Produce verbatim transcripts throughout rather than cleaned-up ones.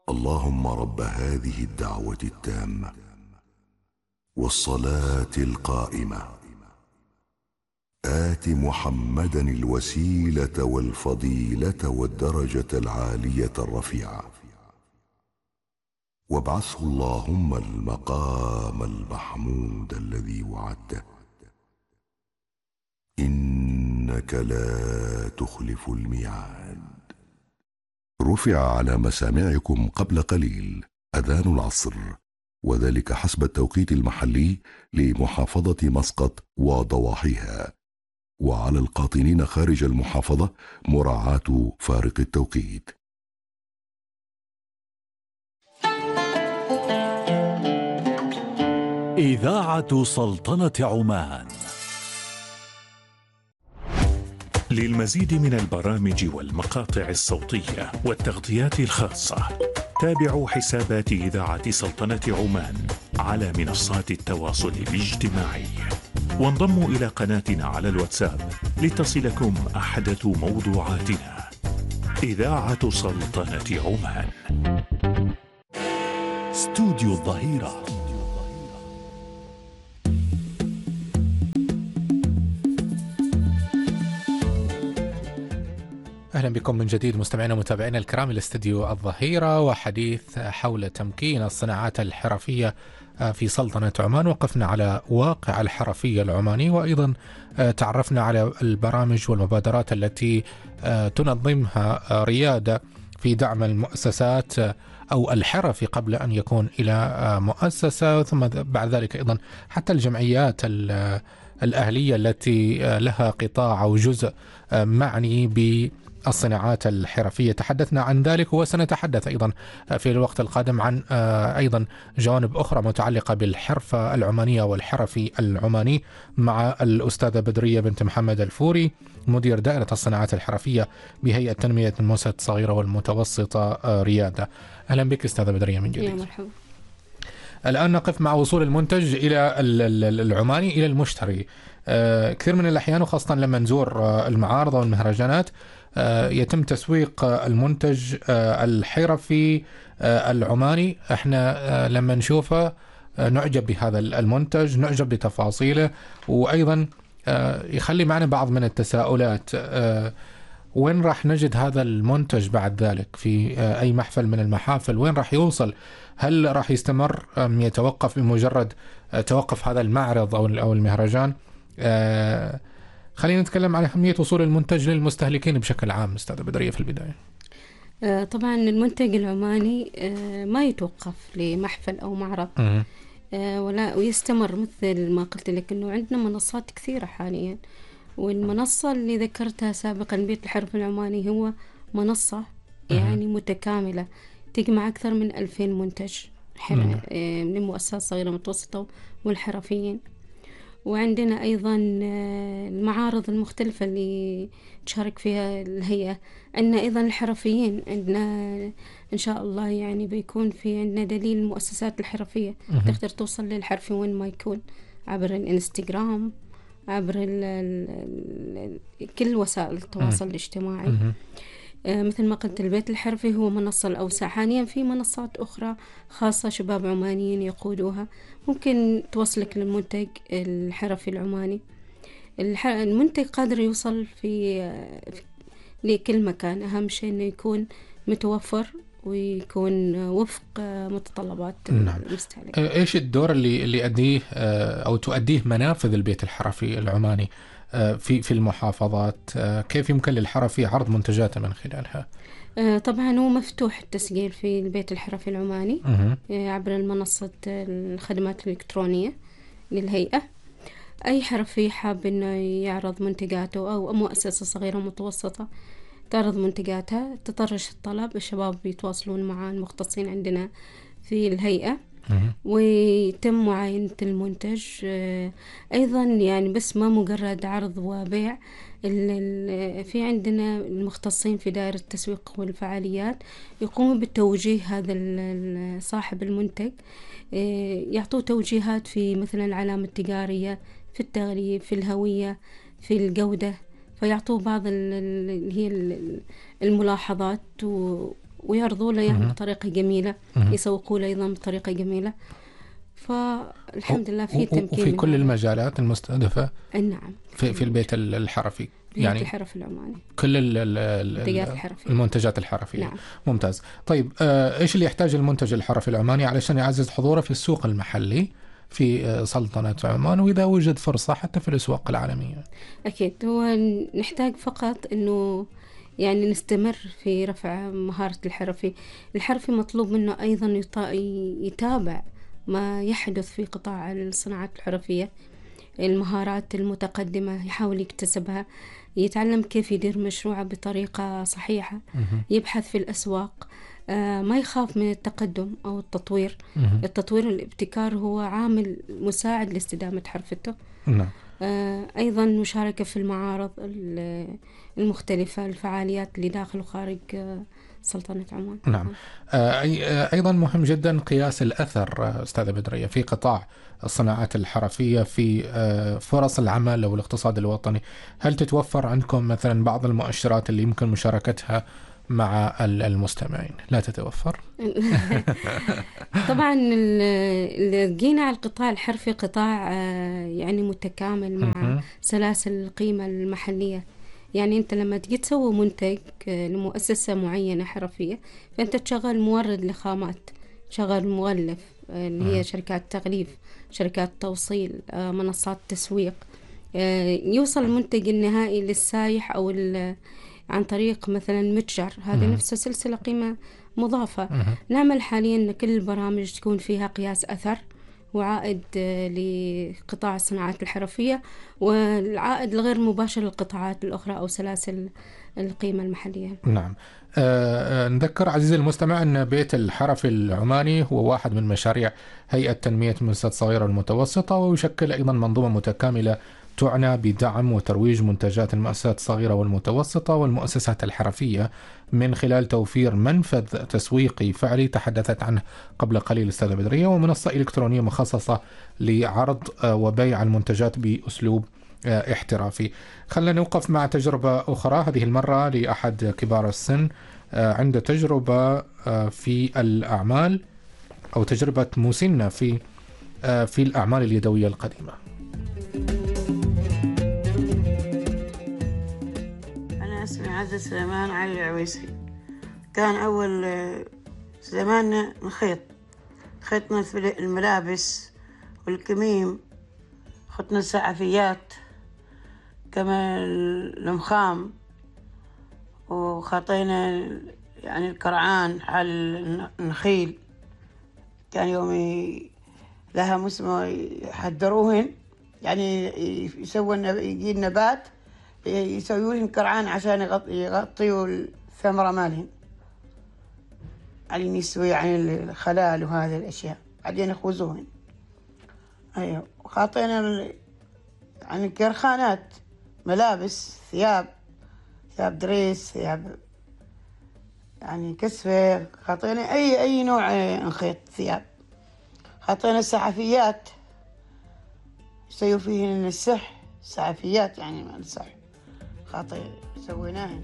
اللهم رب هذه الدعوة التامة والصلاة القائمة آت محمدا الوسيلة والفضيلة والدرجة العالية الرفيعة وابعثه اللهم المقام المحمود الذي وعدته إنك لا تخلف الميعاد. رفع على مسامعكم قبل قليل أذان العصر، وذلك حسب التوقيت المحلي لمحافظة مسقط وضواحيها، وعلى القاطنين خارج المحافظة مراعاة فارق التوقيت. إذاعة سلطنة عمان. للمزيد من البرامج والمقاطع الصوتية والتغطيات الخاصة تابعوا حسابات إذاعة سلطنة عمان على منصات التواصل الاجتماعي، وانضموا إلى قناتنا على الواتساب لتصلكم أحدث موضوعاتنا. إذاعة سلطنة عمان. استوديو الظهيرة. أهلا بكم من جديد مستمعينا ومتابعينا الكرام إلى استديو الظهيرة، وحديث حول تمكين الصناعات الحرفية في سلطنة عمان. وقفنا على واقع الحرفية العماني، وأيضا تعرفنا على البرامج والمبادرات التي تنظمها ريادة في دعم المؤسسات أو الحرفي قبل أن يكون إلى مؤسسة، ثم بعد ذلك أيضا حتى الجمعيات الأهلية التي لها قطاع أو جزء معني ب الصناعات الحرفية. تحدثنا عن ذلك، وسنتحدث أيضا في الوقت القادم عن أيضا جوانب أخرى متعلقة بالحرفة العمانية والحرفي العماني مع الأستاذة بدرية بنت محمد الفوري، مدير دائرة الصناعات الحرفية بهيئة تنمية المؤسسات الصغيرة والمتوسطة ريادة. أهلا بك أستاذة بدرية من جديد. يا مرحبا. الآن نقف مع وصول المنتج إلى العماني إلى المشتري. كثير من الأحيان وخاصة لما نزور المعارض والمهرجانات يتم تسويق المنتج الحرفي العماني، احنا لما نشوفه نعجب بهذا المنتج، نعجب بتفاصيله، وأيضا يخلي معنا بعض من التساؤلات. وين راح نجد هذا المنتج بعد ذلك في أي محفل من المحافل؟ وين راح يوصل؟ هل راح يستمر أم يتوقف بمجرد توقف هذا المعرض أو المهرجان؟ خلينا نتكلم عن أهمية وصول المنتج للمستهلكين بشكل عام أستاذة بدرية في البداية. طبعا المنتج العماني ما يتوقف لمحفل أو معرض ولا ويستمر، مثل ما قلت لك أنه عندنا منصات كثيرة حاليا، والمنصة اللي ذكرتها سابقا بيت الحرف العماني هو منصة يعني متكاملة تجمع أكثر من ألفين منتج من المؤسسات الصغيرة والمتوسطة والحرفيين. وعندنا أيضا المعارض المختلفة اللي تشارك فيها الهيئة. عندنا أيضا الحرفيين، عندنا إن شاء الله يعني بيكون في عندنا دليل المؤسسات الحرفية، تقدر توصل للحرفي وين ما يكون، عبر الانستغرام، عبر ال ال كل وسائل التواصل الاجتماعي. آه مثل ما قلت البيت الحرفي هو منصة الأوسع. حاليا في منصات أخرى خاصة شباب عمانيين يقودوها، ممكن توصلك للمنتج الحرفي العماني. المنتج قادر يوصل في, في لكل مكان، أهم شيء أنه يكون متوفر ويكون وفق متطلبات نعم. المستهلك. إيش الدور اللي اللي أديه أو تؤديه منافذ البيت الحرفي العماني في في المحافظات؟ كيف يمكن للحرفي عرض منتجاته من خلالها؟ طبعا هو مفتوح التسجيل في البيت الحرفي العماني عبر المنصة الخدمات الإلكترونية للهيئة. أي حرفي حاب إنه يعرض منتجاته أو مؤسسة صغيرة متوسطة تعرض منتجاتها، تطرش الطلب، الشباب بيتواصلون مع المختصين عندنا في الهيئة ويتم معاينة المنتج. أيضا يعني بس ما مجرد عرض وبيع، في عندنا المختصين في دائرة التسويق والفعاليات يقوموا بالتوجيه هذا صاحب المنتج، يعطوه توجيهات في مثلا العلامة التجارية، في التغليف، في الهوية، في الجودة، فيعطوه بعض اللي هي الملاحظات ويعرضوا له يعني بطريقة جميلة، يسوقوا له أيضا بطريقة جميلة. فالحمد لله في تمكين وفي كل المجالات المستهدفة. نعم، في في البيت الحرفي يعني الحرف العماني، كل المنتجات الحرفية المنتجات الحرفية. نعم. ممتاز. طيب آه ايش اللي يحتاج المنتج الحرفي العماني علشان يعزز حضوره في السوق المحلي في آه سلطنة عمان، واذا وجد فرصة حتى في الاسواق العالمية؟ اكيد، هو نحتاج فقط انه يعني نستمر في رفع مهارة الحرفي. الحرفي مطلوب منه ايضا يتابع ما يحدث في قطاع الصناعات الحرفية، المهارات المتقدمة يحاول يكتسبها، يتعلم كيف يدير مشروعه بطريقة صحيحة، يبحث في الأسواق، آه ما يخاف من التقدم أو التطوير. التطوير والابتكار هو عامل مساعد لاستدامة حرفته. آه أيضا مشاركة في المعارض المختلفة، الفعاليات اللي داخل وخارج آه سلطنة عمان. نعم. آه أيضا مهم جدا قياس الأثر أستاذة بدرية في قطاع الصناعات الحرفية في آه فرص العمل أو الاقتصاد الوطني. هل تتوفر عندكم مثلا بعض المؤشرات اللي يمكن مشاركتها مع المستمعين؟ لا تتوفر؟ طبعا جينا على القطاع الحرفي قطاع آه يعني متكامل مع سلاسل القيمة المحلية. يعني أنت لما تجي تسوي منتج لمؤسسة معينة حرفية، فأنت تشغل مورد لخامات، تشغل مغلف اللي هي شركات تغليف، شركات توصيل، منصات تسويق، يوصل المنتج النهائي للسايح أو عن طريق مثلا متجر. هذه نفسها سلسلة قيمة مضافة. نعمل حاليا أن كل البرامج تكون فيها قياس أثر وعائد لقطاع الصناعات الحرفية، والعائد الغير مباشر للقطاعات الأخرى أو سلاسل القيمة المحلية. نعم. أه نذكر عزيزي المستمع أن بيت الحرفي العماني هو واحد من مشاريع هيئة تنمية المؤسسات الصغيرة والمتوسطة، ويشكل أيضا منظومة متكاملة تعنى بدعم وترويج منتجات المؤسسات الصغيرة والمتوسطة والمؤسسات الحرفية من خلال توفير منفذ تسويقي فعلي تحدثت عنه قبل قليل الأستاذة بدرية، ومنصة إلكترونية مخصصة لعرض وبيع المنتجات بأسلوب احترافي. خلينا نوقف مع تجربة أخرى، هذه المرة لأحد كبار السن عنده تجربة في الأعمال أو تجربة مسنة في في الأعمال اليدوية القديمة. اسمي عزة سليمان علي العويسي. كان أول زماننا نخيط، خيطنا في الملابس والكميم، خطنا السعفيات كما المخام، وخطينا يعني الكرعان حال النخيل. كان يومي لها مسمى يحضروهن، يعني يسوون يجي النبات يسويون كرعان عشان يغطيوا الثمرة مالهن، على يسوي يعني الخلال وهذه الأشياء، بعدين يخوزوهن. أيوة، وخاطينا يعني كرخانات، ملابس، ثياب، ثياب دريس، ثياب يعني كسفة، خاطينا أي أي نوع نخيط ثياب. خاطينا السعفيات يسوي فيهن السح، السعفيات يعني مال السح خاطئ سويناهن.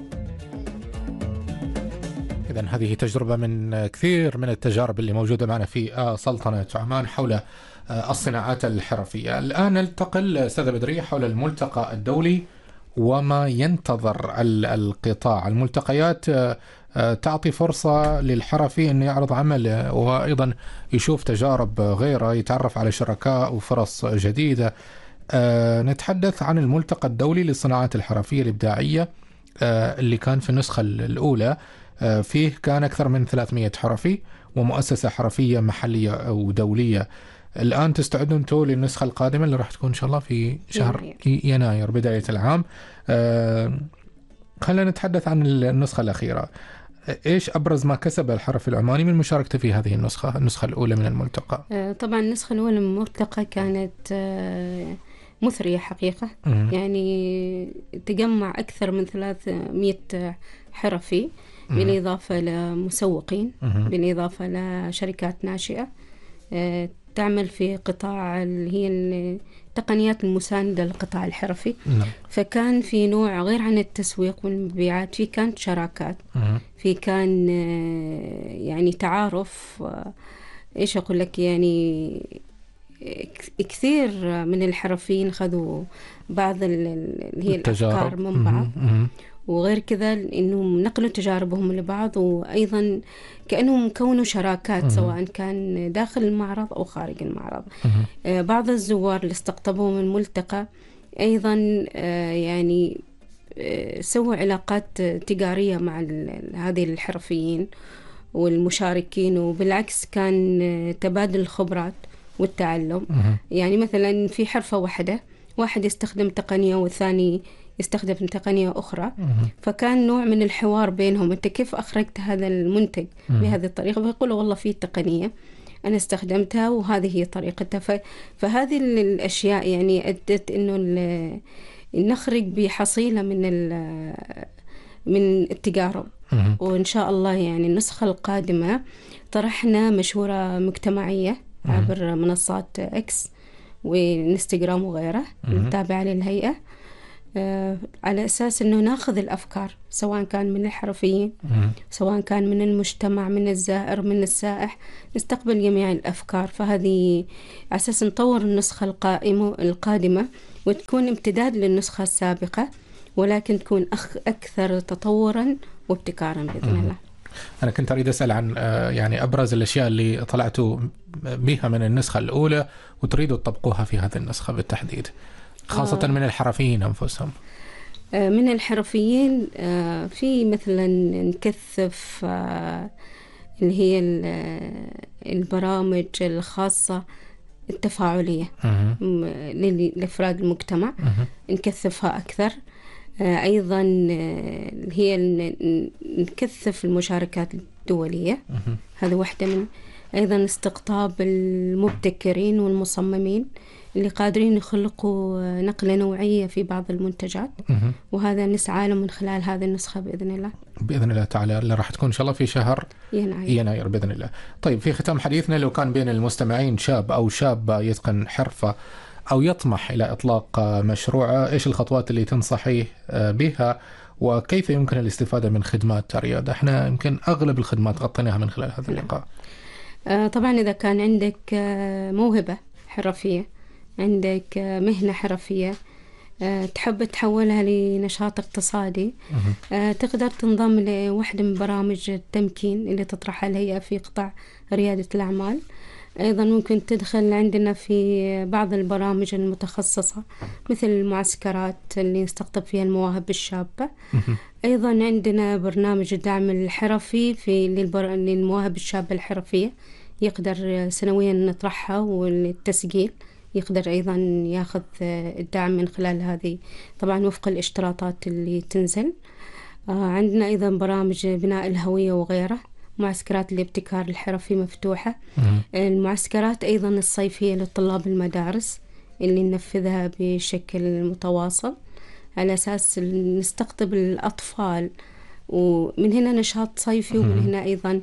إذن هذه تجربة من كثير من التجارب اللي موجودة معنا في سلطنة عمان حول الصناعات الحرفية. الآن نلتقل أستاذة بدرية حول الملتقى الدولي وما ينتظر القطاع. الملتقيات تعطي فرصة للحرفي أن يعرض عمله وأيضا يشوف تجارب غيره، يتعرف على شركاء وفرص جديدة. أه نتحدث عن الملتقى الدولي للصناعات الحرفية الإبداعية أه اللي كان في النسخة الأولى. أه فيه كان أكثر من ثلاثمئة حرفي ومؤسسة حرفية محلية أو دولية. الآن تستعدوا أنتوا للنسخة القادمة اللي راح تكون إن شاء الله في شهر يناير, يناير بداية العام. أه خلينا نتحدث عن النسخة الأخيرة. إيش أبرز ما كسب الحرفي العماني من مشاركته في هذه النسخة النسخة الأولى من الملتقى؟ أه طبعا النسخة الأولى من الملتقى كانت أه مثرية حقيقة. م- يعني تجمع أكثر من ثلاثمئة حرفي، بالإضافة لمسوقين، م- بالإضافة لشركات ناشئة أه تعمل في قطاع اللي هي التقنيات المساندة للقطاع الحرفي. نعم. فكان في نوع غير عن التسويق والمبيعات، في كانت شراكات، مم. في كان آه، يعني تعارف، آه، إيش أقول لك، يعني كثير من الحرفيين خذوا بعض ال- اللي هي الأفكار التجارب. من بعض، مم. وغير كذا إنهم نقلوا تجاربهم لبعض، وأيضا كأنهم كونوا شراكات مم. سواء كان داخل المعرض أو خارج المعرض. مم. آه، بعض الزوار اللي استقطبوا من الملتقى أيضا آه، يعني آه، سووا علاقات تجارية مع ال- هذه الحرفيين والمشاركين، وبالعكس كان آه، تبادل الخبرات والتعلم. مم. يعني مثلا في حرفة واحدة، واحد يستخدم تقنية والثاني يستخدم تقنية أخرى، مم. فكان نوع من الحوار بينهم، أنت كيف أخرجت هذا المنتج مم. بهذه الطريقة؟ فيقولوا والله في تقنية أنا استخدمتها وهذه هي طريقتها. ف... فهذه ال- الأشياء يعني أدت إنه ال... نخرج بحصيلة من ال... من التجارب. مم. وإن شاء الله يعني النسخة القادمة طرحنا مشورة مجتمعية عبر منصات إكس وإنستغرام وغيره التابعة للهيئة، آه، على أساس أنه ناخذ الأفكار سواء كان من الحرفيين، مم. سواء كان من المجتمع، من الزائر، من السائح، نستقبل جميع الأفكار. فهذه على أساس نطور النسخة القائمة القادمة وتكون امتداد للنسخة السابقة، ولكن تكون أخ أكثر تطورا وابتكارا بإذن مم. الله. أنا كنت أريد أسأل عن آه، يعني أبرز الأشياء اللي طلعتوا بها من النسخة الأولى وتريدوا تطبقوها في هذه النسخة بالتحديد، خاصة آه. من الحرفيين أنفسهم. آه، من الحرفيين آه، في مثلا نكثف آه، اللي هي ال- آه، البرامج الخاصة التفاعلية مم. م- لل- لأفراد المجتمع، مم. نكثفها أكثر. آه، أيضا آه، اللي هي ن- نكثف المشاركات الدولية، مم. هذا واحدة من. أيضا استقطاب المبتكرين والمصممين اللي قادرين يخلقوا آه، نقلة نوعية في بعض المنتجات، مم. وهذا نسعى له من خلال هذه النسخة بإذن الله. بإذن الله تعالى اللي راح تكون إن شاء الله في شهر يناير. يناير بإذن الله. طيب في ختام حديثنا، لو كان بين المستمعين شاب أو شابة يتقن حرفة أو يطمح إلى إطلاق مشروعه، إيش الخطوات اللي تنصحيه بها وكيف يمكن الاستفادة من خدمات ريادة؟ احنا يمكن أغلب الخدمات غطيناها من خلال هذا اللقاء. آه، طبعا إذا كان عندك آه، موهبة حرفية، عندك آه، مهنة حرفية، آه، تحب تحولها لنشاط اقتصادي، آه، تقدر تنضم لواحدة من برامج التمكين اللي تطرحها الهيئة في قطاع ريادة الأعمال. أيضا ممكن تدخل عندنا في بعض البرامج المتخصصة مثل المعسكرات اللي نستقطب فيها المواهب الشابة. أيضا عندنا برنامج الدعم الحرفي في للبر... للمواهب الشابة الحرفية، يقدر سنويا نطرحها، والتسجيل يقدر أيضا ياخذ الدعم من خلال هذه، طبعا وفق الاشتراطات اللي تنزل. عندنا أيضا برامج بناء الهوية وغيره، معسكرات الابتكار الحرفي مفتوحة. المعسكرات أيضا الصيفية للطلاب المدارس اللي ننفذها بشكل متواصل على أساس نستقطب الأطفال، ومن هنا نشاط صيفي، ومن هنا أيضا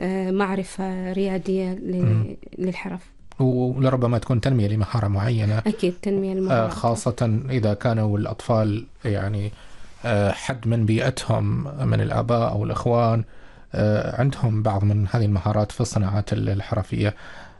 معرفة ريادية للحرف، ولربما تكون تنمية لمهارة معينة. أكيد تنمية المهارات، خاصة إذا كانوا الأطفال يعني حد من بيئتهم من الآباء أو الإخوان عندهم بعض من هذه المهارات في الصناعات الحرفية.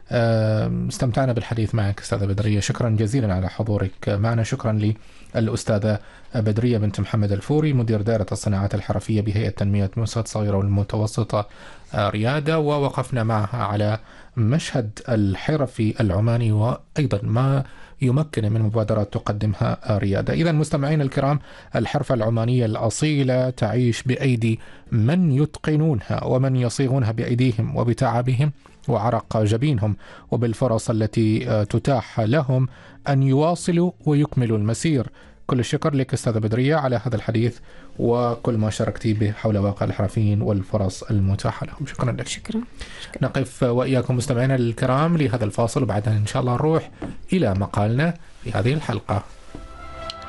استمتعنا بالحديث معك أستاذة بدرية، شكرا جزيلا على حضورك معنا. شكرا للأستاذة بدرية بنت محمد الفوري، مدير دائرة الصناعات الحرفية بهيئة تنمية المؤسسات الصغيرة والمتوسطة ريادة، ووقفنا معها على مشهد الحرفي العماني وأيضا ما يمكن من مبادرات تقدمها ريادة. إذا مستمعين الكرام، الحرفة العمانية الأصيلة تعيش بأيدي من يتقنونها ومن يصيغونها بأيديهم وبتعبهم وعرق جبينهم، وبالفرص التي تتاح لهم أن يواصلوا ويكملوا المسير. كل الشكر لك أستاذة بدرية على هذا الحديث وكل ما شاركتي به حول واقع الحرفيين والفرص المتاحة لهم. شكرا لك. شكرا. شكرا. نقف وإياكم مستمعينا الكرام لهذا الفاصل، وبعدها إن شاء الله نروح إلى مقالنا في هذه الحلقة.